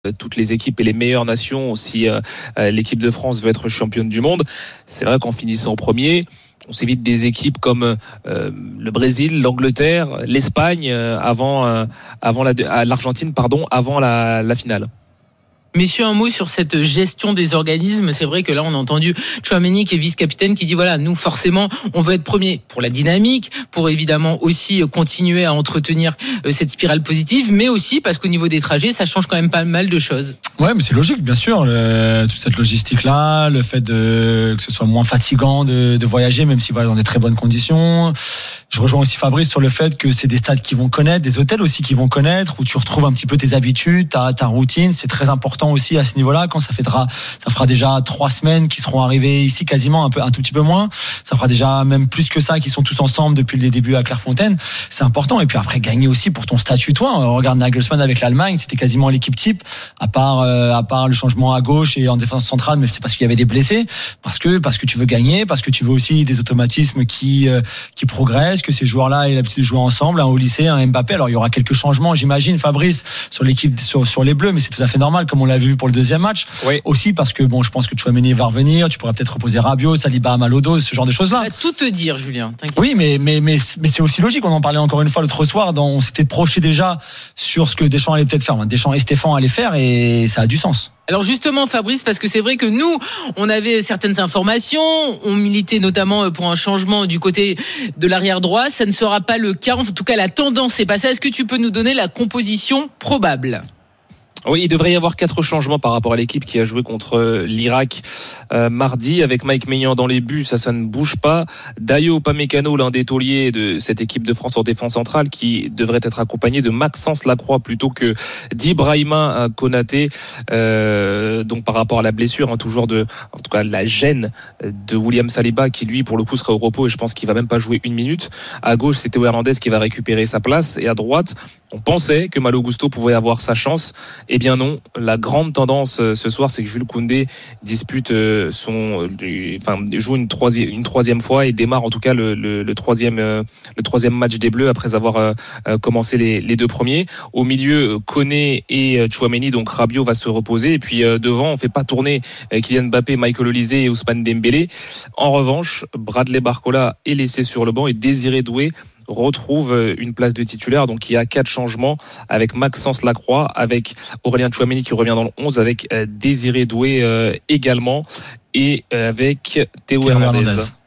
toutes les équipes et les meilleures nations si l'équipe de France veut être championne du monde. C'est vrai qu'en finissant premier, on s'évite des équipes comme le Brésil, l'Angleterre, l'Espagne avant l'Argentine avant la finale. Messieurs, un mot sur cette gestion des organismes. C'est vrai que là, on a entendu Tchouaméni, qui est vice-capitaine, qui dit voilà, nous, forcément, on veut être premier pour la dynamique, pour évidemment aussi continuer à entretenir cette spirale positive, mais aussi parce qu'au niveau des trajets, ça change quand même pas mal de choses. Ouais, mais c'est logique, bien sûr. Toute cette logistique-là, le fait que ce soit moins fatigant de voyager, même si voilà, dans des très bonnes conditions. Je rejoins aussi Fabrice sur le fait que c'est des stades qui vont connaître, des hôtels aussi qui vont connaître, où tu retrouves un petit peu tes habitudes, ta routine. C'est très important aussi à ce niveau-là. Quand ça fera déjà 3 semaines qu'ils seront arrivés ici, quasiment un tout petit peu moins. Ça fera déjà même plus que ça, qu'ils sont tous ensemble depuis le début à Clairefontaine. C'est important. Et puis après, gagner aussi pour ton statut, toi. On regarde Nagelsmann avec l'Allemagne, c'était quasiment l'équipe type, à part le changement à gauche et en défense centrale, mais c'est parce qu'il y avait des blessés, parce que tu veux gagner, parce que tu veux aussi des automatismes qui progressent, que ces joueurs-là aient l'habitude de jouer ensemble, un au lycée, un Mbappé. Alors il y aura quelques changements, j'imagine, Fabrice, sur l'équipe, sur les Bleus, mais c'est tout à fait normal, comme on l'a vu pour le deuxième match. Oui. Aussi parce que je pense que Tchouaméni va revenir, tu pourrais peut-être reposer Rabiot, Saliba, mal au dos, ce genre de choses-là. Tout te dire, Julien. T'inquiète. Oui, mais c'est aussi logique. On en parlait encore une fois l'autre soir. On s'était projeté déjà sur ce que Deschamps allait peut-être faire. Deschamps et Stéphane allaient faire, et ça a du sens. Alors justement, Fabrice, parce que c'est vrai que nous, on avait certaines informations, on militait notamment pour un changement du côté de l'arrière droit. Ça ne sera pas le cas. En tout cas, la tendance est passée. Est-ce que tu peux nous donner la composition probable ? Oui, il devrait y avoir 4 changements par rapport à l'équipe qui a joué contre l'Irak mardi, avec Mike Maignan dans les buts, ça ne bouge pas. Dayo Upamecano, l'un des tauliers de cette équipe de France en défense centrale, qui devrait être accompagné de Maxence Lacroix plutôt que d'Ibrahima Konaté. Donc par rapport à la blessure, en tout cas la gêne de William Saliba, qui lui pour le coup sera au repos et je pense qu'il va même pas jouer 1 minute. À gauche, c'est Théo Hernandez qui va récupérer sa place, et à droite, on pensait que Malo Gusto pouvait avoir sa chance. Eh bien non, la grande tendance ce soir, c'est que Jules Koundé joue une troisième fois et démarre en tout cas le troisième match des Bleus après avoir commencé les 2 premiers. Au milieu, Koné et Tchouaméni, donc Rabiot va se reposer, et puis devant, on fait pas tourner Kylian Mbappé, Michael Olise et Ousmane Dembélé. En revanche, Bradley Barcola est laissé sur le banc et Désiré Doué retrouve une place de titulaire. Donc il y a 4 changements avec Maxence Lacroix, avec Aurélien Tchouaméni qui revient dans le 11, avec Désiré Doué également, et avec Théo Hernandez.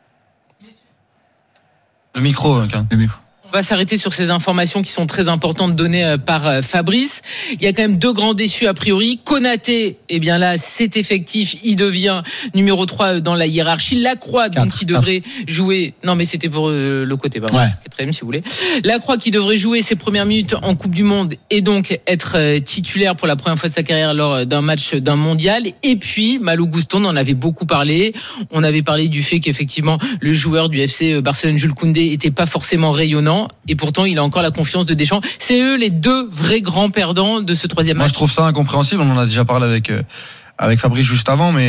Le micro. On va s'arrêter sur ces informations qui sont très importantes données par Fabrice. Il y a quand même 2 grands déçus a priori. Konaté, eh bien là, c'est effectif, il devient numéro 3 dans la hiérarchie. Lacroix, donc qui devrait jouer. Non, mais c'était pour le côté, pardon. Ouais. 4e, si vous voulez. Lacroix qui devrait jouer ses premières minutes en Coupe du Monde et donc être titulaire pour la première fois de sa carrière lors d'un match d'un mondial. Et puis Malo Gusto, on en avait beaucoup parlé. On avait parlé du fait qu'effectivement le joueur du FC Barcelone, Jules Koundé, était pas forcément rayonnant. Et pourtant, il a encore la confiance de Deschamps. C'est eux les 2 vrais grands perdants de ce 3e match. Moi, je trouve ça incompréhensible. On en a déjà parlé avec Fabrice juste avant, mais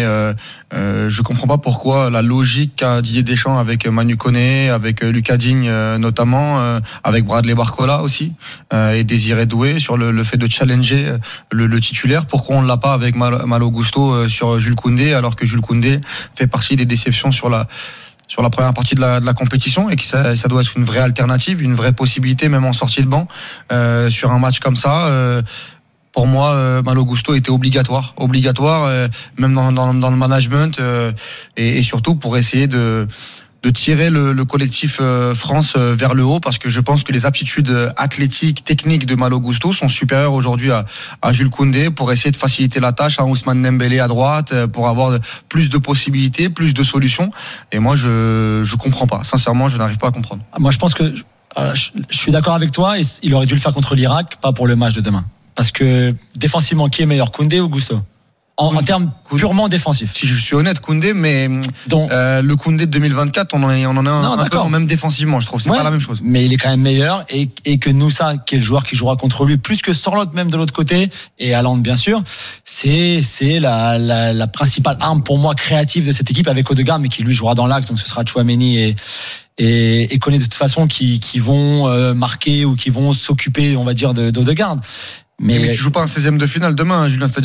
je comprends pas pourquoi la logique qu'a Didier Deschamps avec Manu Koné, avec Lucas Digne notamment, avec Bradley Barcola aussi, et Désiré Doué sur le fait de challenger le titulaire. Pourquoi on l'a pas avec Malo Gusto sur Jules Koundé, alors que Jules Koundé fait partie des déceptions sur la première partie de la compétition, et que ça doit être une vraie alternative, une vraie possibilité même en sortie de banc sur un match comme ça. Pour moi, Malo Gusto était obligatoire, même dans le management, et surtout pour essayer de tirer le collectif France vers le haut, parce que je pense que les aptitudes athlétiques, techniques de Malo Gusto sont supérieures aujourd'hui à Jules Koundé, pour essayer de faciliter la tâche à Ousmane Dembélé à droite, pour avoir plus de possibilités, plus de solutions. Et moi, je comprends pas. Sincèrement, je n'arrive pas à comprendre. Moi, je pense que je suis d'accord avec toi, et il aurait dû le faire contre l'Irak, pas pour le match de demain. Parce que défensivement, qui est meilleur, Koundé ou Gusto ? En termes purement défensifs. Si je suis honnête, Koundé, mais le Koundé de 2024, on en a un peu, même défensivement, je trouve. C'est pas la même chose. Mais il est quand même meilleur, et que Noussa, qui est le joueur qui jouera contre lui, plus que Sorloth même de l'autre côté, et Haaland bien sûr, c'est la principale arme pour moi créative de cette équipe, avec Odegaard, mais qui lui jouera dans l'axe, donc ce sera Tchouaméni et Koné de toute façon qui vont marquer ou qui vont s'occuper, on va dire, d'Odegaard. Mais tu joues pas un 16e de finale demain, Julien.